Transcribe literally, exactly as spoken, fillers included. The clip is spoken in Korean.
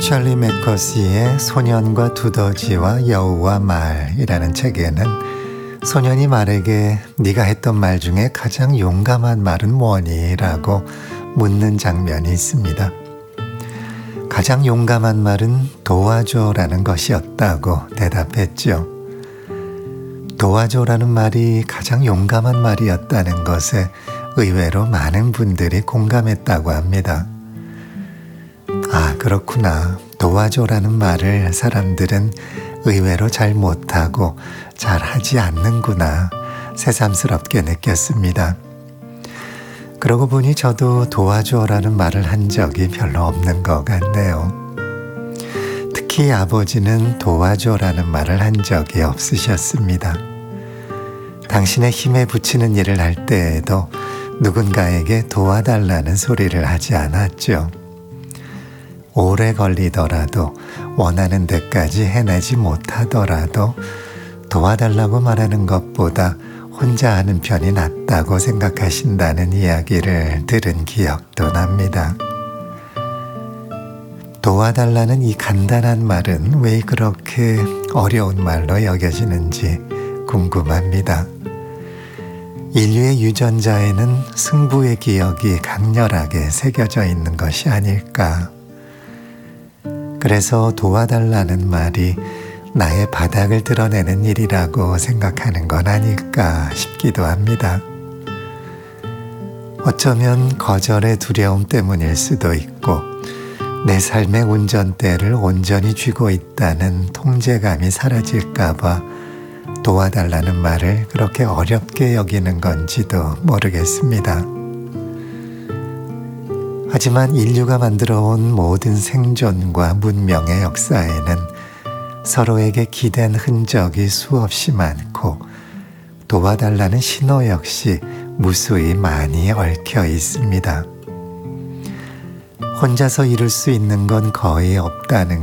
찰리 맥커시의 소년과 두더지와 여우와 말이라는 책에는 소년이 말에게 네가 했던 말 중에 가장 용감한 말은 뭐니? 라고 묻는 장면이 있습니다. 가장 용감한 말은 도와줘라는 것이었다고 대답했죠. 도와줘라는 말이 가장 용감한 말이었다는 것에 의외로 많은 분들이 공감했다고 합니다. 아, 그렇구나. 도와줘라는 말을 사람들은 의외로 잘 못하고 잘 하지 않는구나. 새삼스럽게 느꼈습니다. 그러고 보니 저도 도와줘라는 말을 한 적이 별로 없는 것 같네요. 특히 아버지는 도와줘라는 말을 한 적이 없으셨습니다. 당신의 힘에 부치는 일을 할 때에도 누군가에게 도와달라는 소리를 하지 않았죠. 오래 걸리더라도 원하는 데까지 해내지 못하더라도 도와달라고 말하는 것보다 혼자 하는 편이 낫다고 생각하신다는 이야기를 들은 기억도 납니다. 도와달라는 이 간단한 말은 왜 그렇게 어려운 말로 여겨지는지 궁금합니다. 인류의 유전자에는 승부의 기억이 강렬하게 새겨져 있는 것이 아닐까. 그래서 도와달라는 말이 나의 바닥을 드러내는 일이라고 생각하는 건 아닐까 싶기도 합니다. 어쩌면 거절의 두려움 때문일 수도 있고 내 삶의 운전대를 온전히 쥐고 있다는 통제감이 사라질까 봐 도와달라는 말을 그렇게 어렵게 여기는 건지도 모르겠습니다. 하지만 인류가 만들어온 모든 생존과 문명의 역사에는 서로에게 기댄 흔적이 수없이 많고 도와달라는 신호 역시 무수히 많이 얽혀 있습니다. 혼자서 이룰 수 있는 건 거의 없다는